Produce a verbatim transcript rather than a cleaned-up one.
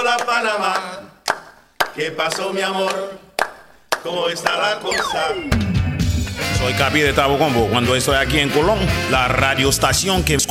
hola Panamá. ¿Qué pasó, mi amor? ¿Cómo está la cosa? Soy Capi de Tabo Combo. Cuando estoy aquí en Colón, la radioestación que